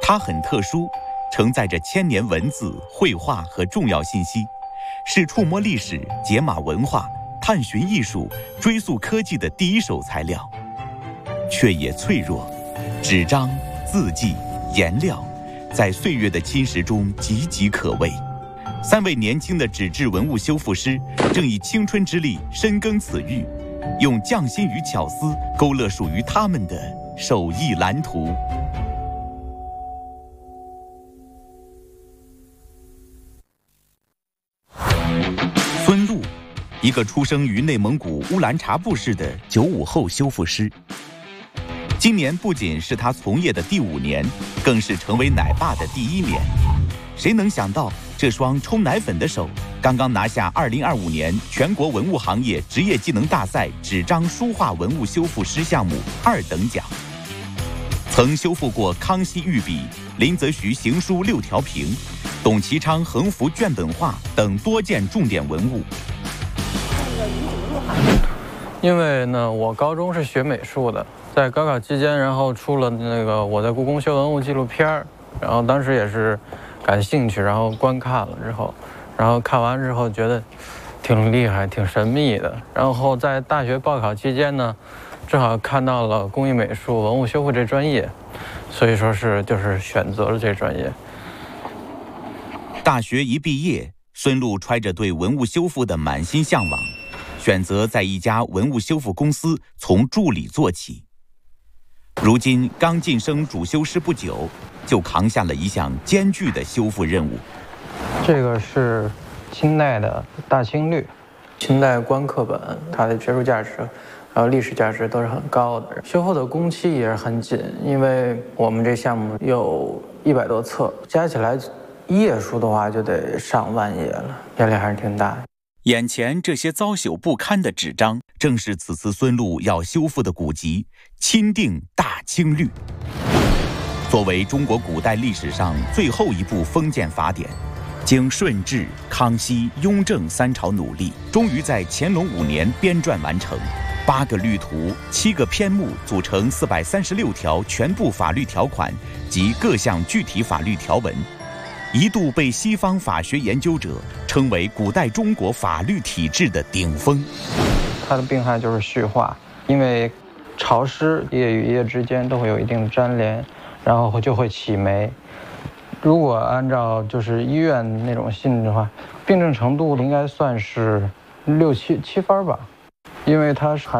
它很特殊，承载着千年文字、绘画和重要信息，是触摸历史、解码文化、探寻艺术、追溯科技的第一手材料。却也脆弱，纸张、字迹、颜料，在岁月的侵蚀中岌岌可危。3位年轻的纸质文物修复师正以青春之力深耕此域，用匠心与巧思勾勒属于他们的手艺蓝图。孙禄，一个出生于内蒙古乌兰察布市的95后修复师。今年不仅是他从业的第5年，更是成为奶爸的第1年。谁能想到，这双冲奶粉的手刚刚拿下2025年全国文物行业职业技能大赛纸张书画文物修复师项目2等奖。曾修复过康熙御笔、林则徐行书6条屏、董其昌横幅卷本画等多件重点文物。 因为呢，我高中是学美术的，在高考期间，然后出了那个我在故宫修文物纪录片儿，然后当时也是感兴趣，然后观看了之后，然后看完之后觉得挺厉害、挺神秘的。然后在大学报考期间呢，正好看到了工艺美术文物修复这专业，所以说就是选择了这专业。 大学一毕业，孙禄揣着对文物修复的满心向往，选择在一家文物修复公司从助理做起。如今刚晋升主修师不久，就扛下了一项艰巨的修复任务。 这个是清代的大青绿，清代官刻本，它的学术价值还有历史价值都是很高的。修复的工期也是很紧，因为我们这项目有100多册，加起来页数的话就得上万页了，压力还是挺大的。 眼前这些遭朽不堪的纸张，正是此次孙禄要修复的古籍《钦定大清律》。作为中国古代历史上最后一部封建法典，经顺治、康熙、雍正3朝努力，终于在乾隆5年编撰完成。8个律图、7个篇目组成436条全部法律条款及各项具体法律条文，一度被西方法学研究者称为古代中国法律体制的顶峰。 它的病害就是絮化，因为潮湿，页与页之间都会有一定的粘连，然后就会起霉。如果按照就是医院那种信的话，病症程度应该算是6、7分吧，因为它是含